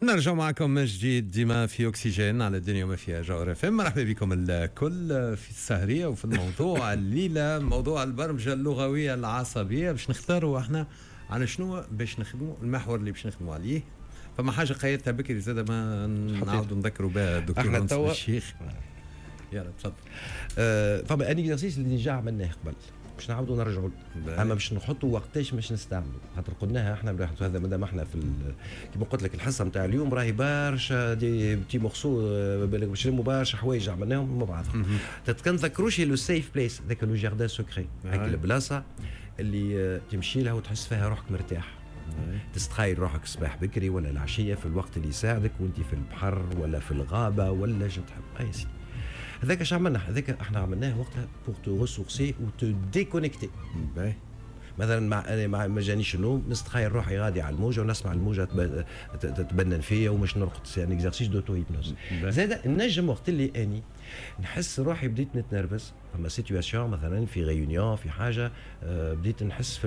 نرجع معكم من جديد ديما في أكسجين على الدنيا وما فيها جوهر FM. مرحبا بكم الكل في السهرية وفي الموضوع الليلة موضوع البرمجة اللغوية العصبية باش نختاروا احنا على شنو باش نخدموا المحور اللي باش نخدموا عليه. فما حاجة قيدتها بكري زاد ما نعاودوا نذكروا بها الدكتور منصور الشيخ. يلا تفضل. فما ان اكزرسيس اللي ديجا عملناه قبل باش نعاودوا نرجعوا اما باش نحطوا وقتاش باش نستعملوا خاطر قلناها احنا هذا مادام احنا في كيما قلت لك الحصه نتاع اليوم راهي برشا دي بتي مورسو بالك باش نلموا برشا حوايج عملناهم مع بعضهم. تتذكروش لو سيف بليس ذاك لو جاردان سكري هاك البلاصه اللي تمشي لها وتحس فيها روحك مرتاح. تستخيل روحك الصباح بكري ولا العشيه في الوقت اللي يساعدك وانت في البحر ولا في الغابه ولا شو تحب. اي سي هذاك اش عملنا هذاك احنا عملناه وقتها بور تو ريسورسي و تو ديكونيكتي. مثلا ما جانيش النوم نستخيل روحي غادي على الموجه ونسمع الموجه تتبنن فيا ومش نرقد. سي ان اكزرسيس دوتو هيبنوز. زاد النجم وقت اللي اني نحس روحي بديت نتنرفز فما سيتواسيون مثلا في غيونيون في حاجه بديت نحس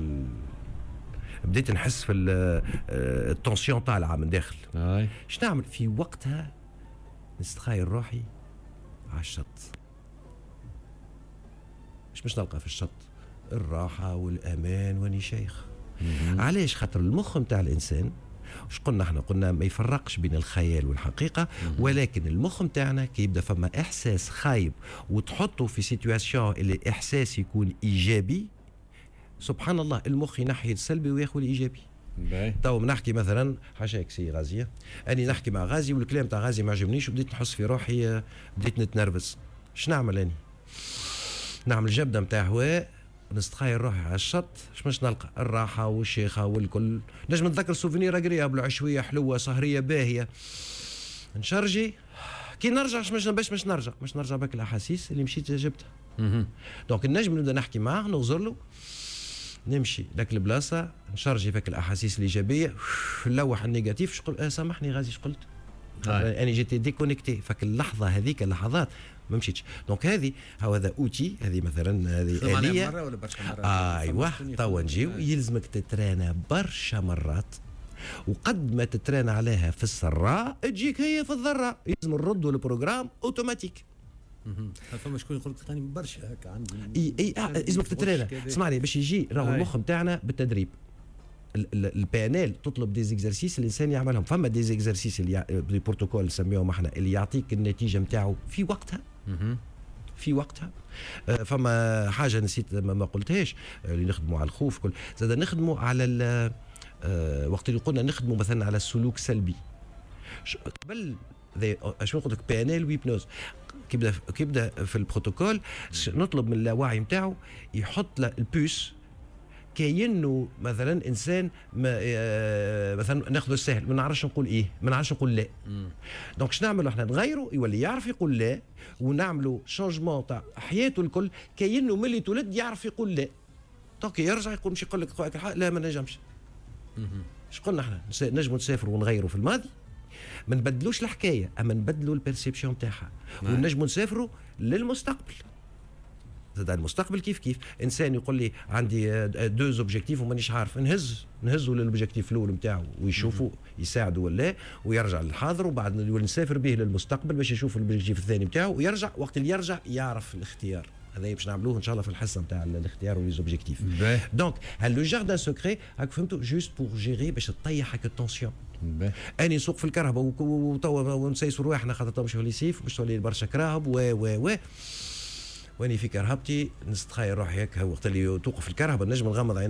في التونسيون طالعه من داخل. اش نعمل في وقتها؟ نستخيل روحي على الشط. مش نلقى في الشط الراحة والأمان واني شيخ. علاش؟ خاطر المخ متاع الإنسان وش قلنا احنا؟ قلنا ما يفرقش بين الخيال والحقيقة. ولكن المخ متاعنا كي يبدأ فما إحساس خايب وتحطه في سيتواسيون اللي إحساس يكون إيجابي سبحان الله المخ ينحي السلبي وياخذ الإيجابي. تو نحكي مثلا حاشاك سي غازيه اني نحكي مع غازي والكلام تاع غازي ما عجبنيش وبديت نحس في روحي بديت نتنرفز. اش نعمل اني؟ نعمل جبده نتاع هواء نستخيل روحي على الشط. مش نلقى الراحه والشيخه والكل. نجم نتذكر سوفينير اغريابل عشويه حلوه سهريه باهيه نشرجي كي نرجع مش نرجع بك الاحاسيس اللي مشيت جبتها. دونك النجم نبدا نحكي معاه نغزر له نمشي لك البلاصه نشرجي فيك الاحاسيس الايجابيه نلوح النيجاتيف. شقول سامحني غازي اش قلت؟ انا جيتي ديكونيكتي فك اللحظه هذيك اللحظات ما مشيتش. دونك هذا اوتي هذه مثلا هذه آلية مره ولا برشا مرات. ايوه توا نجيو يلزمك تترانى برشا مرات وقد ما تترانى عليها في السراء تجيك هي في الضراء. يلزم نردوا البروجرام اوتوماتيك. فما شكون يقول لك ثاني برشا هكا عندي اي لازمك تترانى. اسمعني باش يجي راهو المخ نتاعنا بالتدريب. البي ان ال تطلب دي زيكزارسيس الانسان يعملهم. فما دي زيكزارسيس اللي بروتوكول نسميهم احنا اللي يعطيك النتيجه نتاعو في وقتها. فما حاجه نسيت ما قلتهاش اللي نخدموا على الخوف كل زاد نخدموا على وقت اللي قلنا نخدموا مثلا على السلوك السلبي قبل شنو قلت لك بي ان ال ويبنوز. كيبدا في البروتوكول نطلب من اللاوعي نتاعو يحط له البوس كأنه مثلا انسان مثلا ناخذ السهل ما نعرفش نقول ايه ما نعرفش نقول لا. دونك شنو نعملوا احنا؟ نغيروا يولي يعرف يقول لا ونعملوا شانجمون تاع حياته الكل كأنه ملي تولد يعرف يقول لا. دونك يرجع يقول مش يقول لك لا ما نجمش. اش قلنا احنا؟ نجموا نسافروا ونغيروا في الماضي ما نبدلوش الحكايه اما نبدلوا البيرسيبسيون تاعها ونجموا نسافروا للمستقبل. زاد المستقبل كيف انسان يقول لي عندي دو اوبجيكتيف ومانيش عارف نهزوا للاوبجيكتيف الاول نتاعو ويشوفوا يساعدوا ولا ويرجع للحاضر وبعد نسافر به للمستقبل باش يشوف الاوبجيكتيف الثاني نتاعو ويرجع وقت اللي يرجع يعرف الاختيار. هذا باش نعملوه ان شاء الله في الحصه نتاع الاختيار وليزوبجيكتيف. دونك لو جاردان سكري هاك فهمتوا جوست بور جيري باش تطيح هاك التونسيون. اني نسوق في الكرهبه وتوا ونسيسوا رواحنا خاطر مش هولي سيف باش تولي برشا كراهب واني في كرهبتي نستخيل روحي هيك وقت اللي توقف الكرهبه نجم نغمض